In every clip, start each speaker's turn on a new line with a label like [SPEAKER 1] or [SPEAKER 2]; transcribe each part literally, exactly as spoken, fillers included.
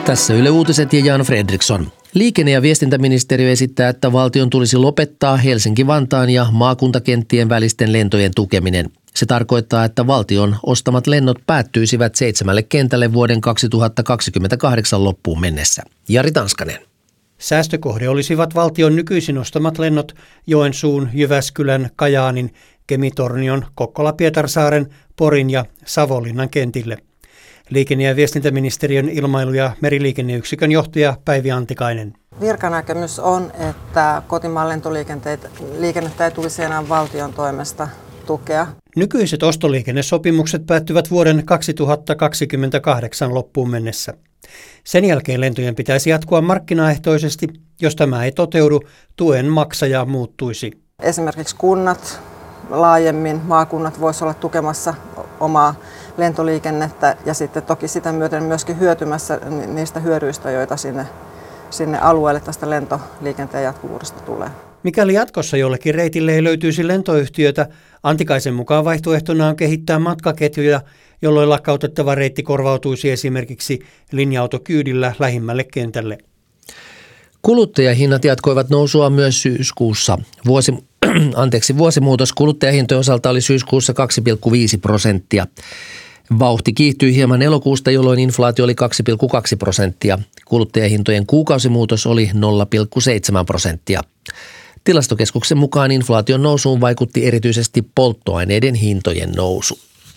[SPEAKER 1] Tässä Yle Uutiset ja Jan Fredriksson. Liikenne- ja viestintäministeriö esittää, että valtion tulisi lopettaa Helsinki-Vantaan ja maakuntakenttien välisten lentojen tukeminen. Se tarkoittaa, että valtion ostamat lennot päättyisivät seitsemälle kentälle vuoden kaksituhattakaksikymmentäkahdeksan loppuun mennessä. Jari Tanskanen.
[SPEAKER 2] Säästökohde olisivat valtion nykyisin ostamat lennot Joensuun, Jyväskylän, Kajaanin, Kemi-Tornion, Kokkola-Pietarsaaren, Porin ja Savonlinnan kentille. Liikenne- ja viestintäministeriön ilmailu- ja meriliikenneyksikön johtaja Päivi Antikainen.
[SPEAKER 3] Virkanäkemys on, että kotimaan lentoliikennettä ei tulisi enää valtion toimesta tukea.
[SPEAKER 2] Nykyiset ostoliikennesopimukset päättyvät vuoden kaksituhattakaksikymmentäkahdeksan loppuun mennessä. Sen jälkeen lentojen pitäisi jatkua markkinaehtoisesti. Jos tämä ei toteudu, tuen maksaja muuttuisi.
[SPEAKER 3] Esimerkiksi kunnat, laajemmin maakunnat voisivat olla tukemassa omaa lentoliikennettä ja sitten toki sitä myöten myöskin hyötymässä niistä hyödyistä, joita sinne, sinne alueelle tästä lentoliikenteen jatkuvuudesta tulee.
[SPEAKER 2] Mikäli jatkossa jollekin reitille ei löytyisi lentoyhtiötä, Antikaisen mukaan vaihtoehtona on kehittää matkaketjuja, jolloin lakkautettava reitti korvautuisi esimerkiksi linja-autokyydillä lähimmälle kentälle.
[SPEAKER 1] Kuluttajahinnat jatkoivat nousua myös syyskuussa. Vuosi, anteeksi, vuosimuutos kuluttajahintojen osalta oli syyskuussa kaksi pilkku viisi prosenttia. Vauhti kiihtyi hieman elokuusta, jolloin inflaatio oli kaksi pilkku kaksi prosenttia. Kuluttajahintojen kuukausimuutos oli nolla pilkku seitsemän prosenttia. Tilastokeskuksen mukaan inflaation nousuun vaikutti erityisesti polttoaineiden hintojen nousu.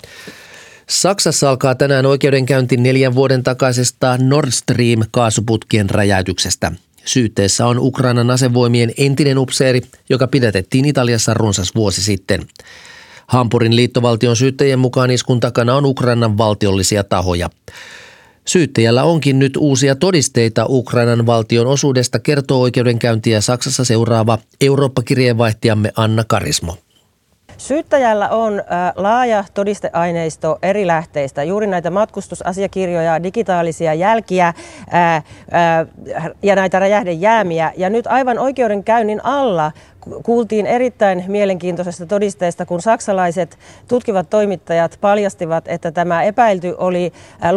[SPEAKER 1] Saksassa alkaa tänään oikeudenkäynti neljän vuoden takaisesta Nord Stream-kaasuputkien räjäytyksestä. Syytteessä on Ukrainan asevoimien entinen upseeri, joka pidätettiin Italiassa runsas vuosi sitten. Hampurin liittovaltion syyttäjien mukaan iskun takana on Ukrainan valtiollisia tahoja. Syyttäjällä onkin nyt uusia todisteita Ukrainan valtion osuudesta, kertoo oikeudenkäyntiä Saksassa seuraava Eurooppa-kirjeenvaihtajamme Anna Karismo.
[SPEAKER 4] Syyttäjällä on laaja todisteaineisto eri lähteistä, juuri näitä matkustusasiakirjoja, digitaalisia jälkiä ää, ää, ja näitä räjähdejäämiä. Ja nyt aivan oikeudenkäynnin alla kuultiin erittäin mielenkiintoisesta todisteesta, kun saksalaiset tutkivat toimittajat paljastivat, että tämä epäilty oli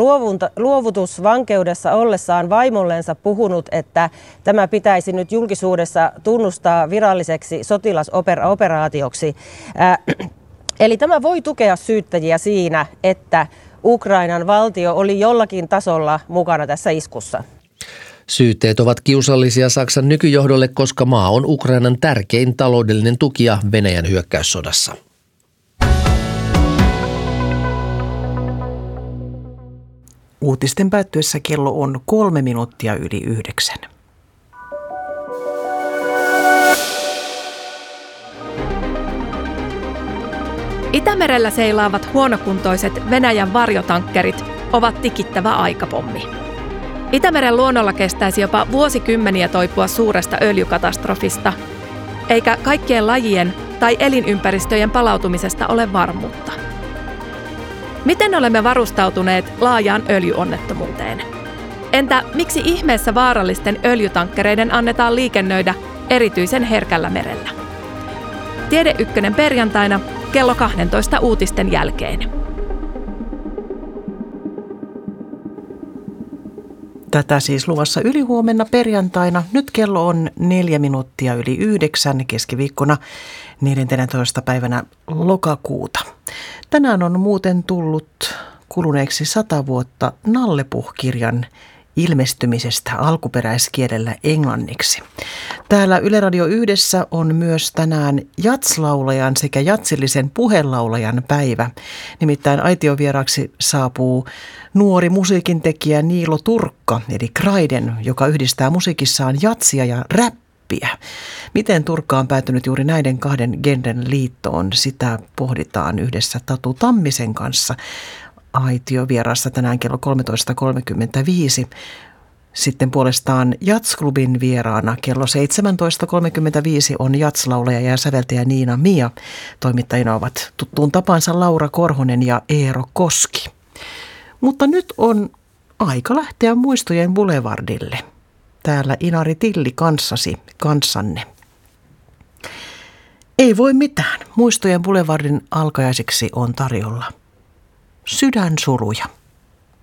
[SPEAKER 4] luovutusvankeudessa ollessaan vaimollensa puhunut, että tämä pitäisi nyt julkisuudessa tunnustaa viralliseksi sotilasoperaatioksi. Eli tämä voi tukea syyttäjiä siinä, että Ukrainan valtio oli jollakin tasolla mukana tässä iskussa.
[SPEAKER 1] Syytteet ovat kiusallisia Saksan nykyjohdolle, koska maa on Ukrainan tärkein taloudellinen tukija Venäjän hyökkäyssodassa.
[SPEAKER 5] Uutisten päättyessä kello on kolme minuuttia yli yhdeksän.
[SPEAKER 6] Itämerellä seilaavat huonokuntoiset Venäjän varjotankkerit ovat tikittävä aikapommi. Itämeren luonnolla kestäisi jopa vuosikymmeniä toipua suuresta öljykatastrofista, eikä kaikkien lajien tai elinympäristöjen palautumisesta ole varmuutta. Miten olemme varustautuneet laajaan öljyonnettomuuteen? Entä miksi ihmeessä vaarallisten öljytankkereiden annetaan liikennöidä erityisen herkällä merellä? Tiede Ykkönen perjantaina kello kaksitoista uutisten jälkeen.
[SPEAKER 5] Tätä siis luvassa ylihuomenna perjantaina. Nyt kello on neljä minuuttia yli yhdeksän keskiviikkona neljäntenätoista päivänä lokakuuta. Tänään on muuten tullut kuluneeksi sata vuotta Nallepuh-kirjan ilmestymisestä alkuperäiskielellä englanniksi. Täällä Yle Radio Yhdessä on myös tänään jatslaulajan sekä jatsillisen puhelaulajan päivä. Nimittäin aitiovieraaksi saapuu nuori musiikintekijä Niilo Turkka, eli Kraiden, joka yhdistää musiikissaan jatsia ja räppiä. Miten Turkka on päätynyt juuri näiden kahden genren liittoon, sitä pohditaan yhdessä Tatu Tammisen kanssa. Aitiovieraassa tänään kello kolmetoista kolmekymmentäviisi. Sitten puolestaan Jatsklubin vieraana kello seitsemäntoista kolmekymmentäviisi on jatslaulaja ja säveltäjä Niina Mia. Toimittajina ovat tuttuun tapansa Laura Korhonen ja Eero Koski. Mutta nyt on aika lähteä muistojen boulevardille. Täällä Inari Tilli kanssasi, kanssanne. Ei voi mitään. Muistojen boulevardin alkajaisiksi on tarjolla sydänsuruja.